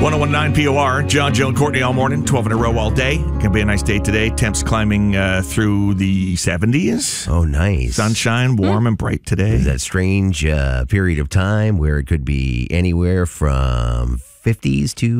1019 POR, John, Joe, and Courtney all morning, 12 in a row all day. Going to be a nice day today. Temps climbing through the 70s. Oh, nice. Sunshine, warm and bright today. That strange period of time where it could be anywhere from 50s to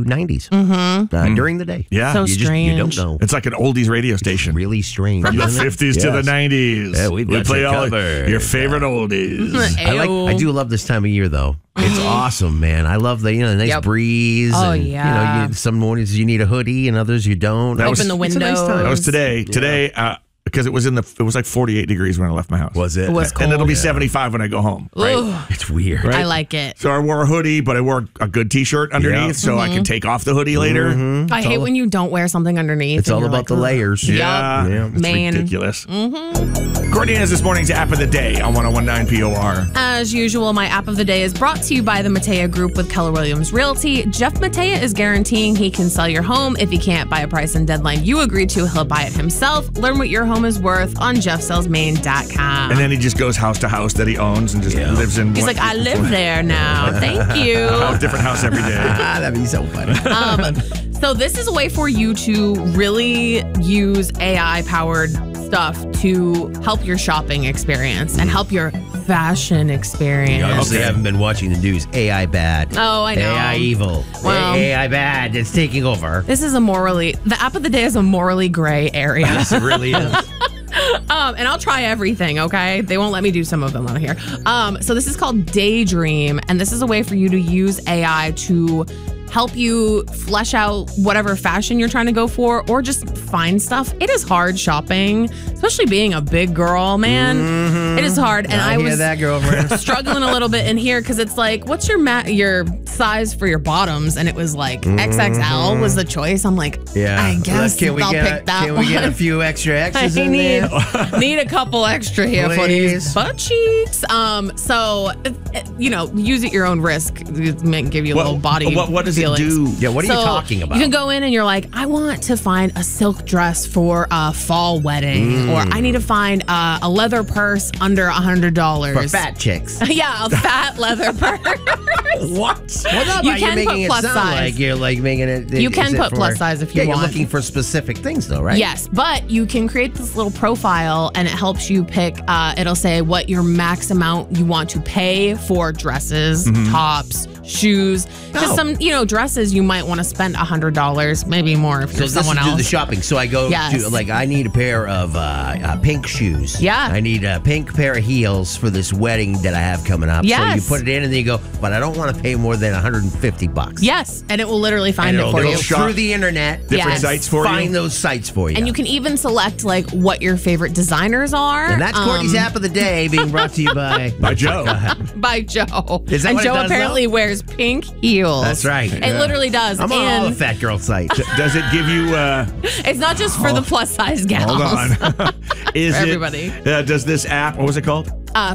90s during the day. Yeah. So You strange. don't know. It's like an oldies radio station. Really strange. From the isn't it? 50s to the Yes. 90s. Yeah, we play you all covered. your favorite oldies. I do love this time of year, though. It's awesome, man. I love the nice Yep. breeze. Oh, and, yeah. some mornings you need a hoodie, and others you don't. Open the It's a nice windows. time. That was today. Today, because it was like 48 degrees when I left my house. Was it? It was And it'll be cold. 75 when I go home. Right? Ugh, It's weird. Right? I like it. So I wore a hoodie, but I wore a good T-shirt underneath, Yeah. so I can take off the hoodie later. I hate when you don't wear something underneath. It's and all you're about like, the "Ugh." layers. Yeah, Yeah. it's Man. ridiculous. Courtney has this morning's app of the day on 1019 POR. As usual, my app of the day is brought to you by the Matea Group with Keller Williams Realty. Jeff Matea is guaranteeing he can sell your home. If he can't buy a price and deadline you agree to, he'll buy it himself. Learn what your home is worth on jeffsellsmaine.com. And then he just goes house to house that he owns and just lives in. He's like, I live there now. Thank you. a different house every day. That'd be so funny. So this is a way for you to really use AI-powered stuff to help your shopping experience and help your fashion experience. You obviously Okay. haven't been watching the news. AI bad. Oh, I know. AI evil. Well- AI bad. It's taking over. This is the app of the day is a morally gray area. Yes, it really is. And I'll try everything, okay? They won't let me do some of them on here. So this is called Daydream, and this is a way for you to use AI to help you flesh out whatever fashion you're trying to go for or just find stuff. It is hard shopping, especially being a big girl, man. It is hard. And I hear was that, girlfriend. struggling a little bit in here because it's like, what's your size for your bottoms? And it was like XXL was the choice. I'm like, Yeah. I guess Can we I'll get pick that Can we get a one. few extra I X's in need there? need a couple extra here for Please. these butt cheeks. So use at your own risk. It may give you a little body. What does feelings. it do? Yeah, what are you talking about? You can go in and you're like, I want to find a silk dress for a fall wedding, or I need to find a leather purse under $100 For fat chicks. Yeah, a fat leather purse. What? Well, not You by can making put it plus sound size. like you're like making it. You can is it put for- plus size if you want. You're looking for specific things, though, right? Yes, but you can create this little profile and it helps you pick, it'll say what your max amount you want to pay for dresses, tops, shoes. Just Oh. some, dresses you might want to spend $100, maybe more if So you're this someone is do else. the shopping. So I go Yes. to, like, I need a pair of pink shoes. Yeah. I need a pink pair of heels for this wedding that I have coming up. Yes. So you put it in and then you go, but I don't want to pay more than $150. Yes, and it will literally find And it it'll for go you. shop through the internet. Different Yes. sites for Find you. those sites for you. And you can even select like what your favorite designers are. And that's Courtney's app of the day being brought to you by By Joe. by Joe. Is that and what it Joe does, apparently wears pink heels. That's right. It literally does. I'm on all the and fat girl sites. Does it give you? it's not just for the plus size gals. Hold on. Is For it? everybody. Does this app? What was it called?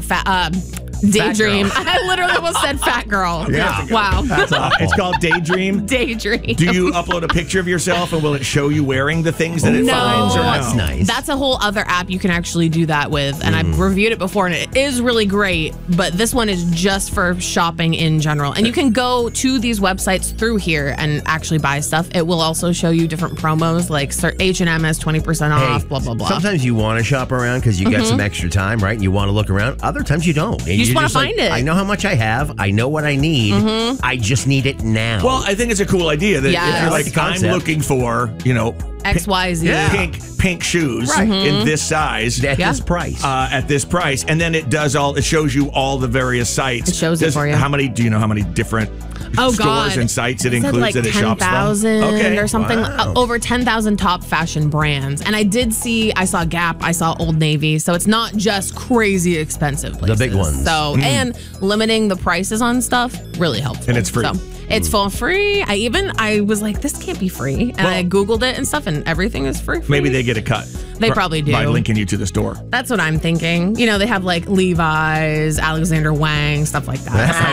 Daydream. Fat girl. I literally almost said fat girl. Yeah. Wow. That's awful. It's called Daydream. Daydream. Do you upload a picture of yourself and will it show you wearing the things that it No. finds? Or no? That's nice. That's a whole other app you can actually do that with. And I've reviewed it before and it is really great. But this one is just for shopping in general. And you can go to these websites through here and actually buy stuff. It will also show you different promos like H&M has 20% off, blah, blah, blah. Sometimes you want to shop around because you got some extra time, right? And you want to look around. Other times you don't. And You just you're wanna like, find it. I know how much I have. I know what I need. I just need it now. Well, I think it's a cool idea that Yes. if you're I like like, the I'm concept. looking for, XYZ. pink shoes in this size. at Yeah. this price. At this price, and then it shows you all the various sites. It shows it for you. Do you know how many different Oh, stores God. and sites it It said includes like that it shops from? 10,000 or something. Wow. Over 10,000 top fashion brands. And I saw Gap, I saw Old Navy. So it's not just crazy expensive places. big ones. So, and limiting the prices on stuff, really helpful. And it's free. So, it's for free. I was like, this can't be free. And I Googled it and stuff, and everything is free. Maybe they get a cut. They probably do. By linking you to the store. That's what I'm thinking. They have like Levi's, Alexander Wang, stuff like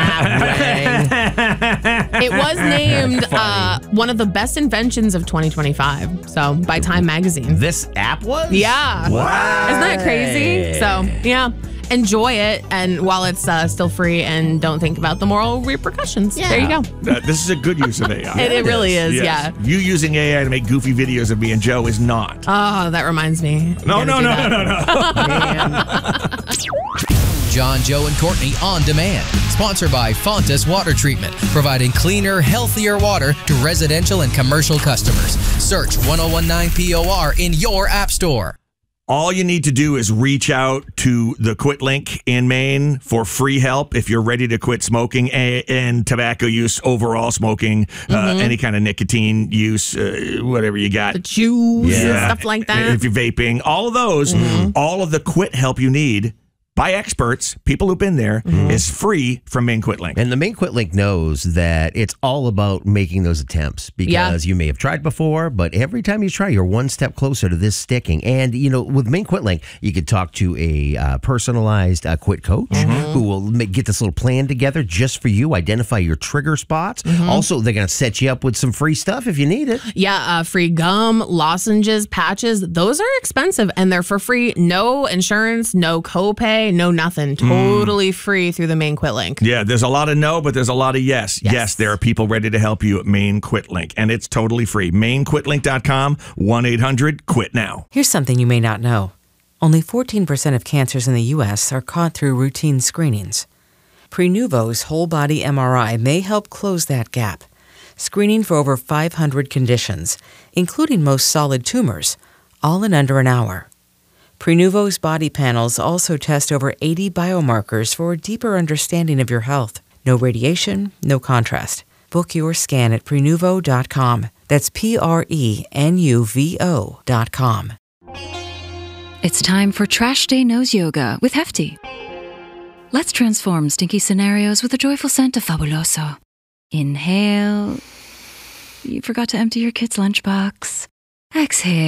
that. It was named one of the best inventions of 2025. So by Time Magazine. This app was? Yeah. Wow. Isn't that crazy? So, yeah. enjoy it, and while it's still free, and don't think about the moral repercussions. Yeah. There you go. This is a good use of AI. It really is, Yes. yeah. You using AI to make goofy videos of me and Joe is not. Oh, that reminds me. No. John, Joe, and Courtney On Demand. Sponsored by Fontas Water Treatment, providing cleaner, healthier water to residential and commercial customers. Search 1019 POR in your app store. All you need to do is reach out to the Quit Link in Maine for free help if you're ready to quit smoking and tobacco use, overall smoking, any kind of nicotine use, whatever you got. The chews and stuff like that. If you're vaping, all of those, all of the quit help you need by experts, people who've been there, is free from Maine Quit Link. And the Maine Quit Link knows that it's all about making those attempts because you may have tried before, but every time you try, you're one step closer to this sticking. And, with Maine Quit Link, you could talk to a personalized quit coach who will get this little plan together just for you, identify your trigger spots. Also, they're going to set you up with some free stuff if you need it. Yeah, free gum, lozenges, patches. Those are expensive, and they're for free. No insurance, no copay. No, nothing. Totally free through the Maine Quit Link. Yeah, there's a lot of no, but there's a lot of yes. Yes, there are people ready to help you at Maine Quit Link, and it's totally free. MaineQuitLink.com, 1-800-QUIT-NOW. Here's something you may not know. Only 14% of cancers in the U.S. are caught through routine screenings. Prenuvo's whole body MRI may help close that gap, screening for over 500 conditions, including most solid tumors, all in under an hour. Prenuvo's body panels also test over 80 biomarkers for a deeper understanding of your health. No radiation, no contrast. Book your scan at Prenuvo.com. That's Prenuvo.com. It's time for Trash Day Nose Yoga with Hefty. Let's transform stinky scenarios with a joyful scent of Fabuloso. Inhale. You forgot to empty your kid's lunchbox. Exhale.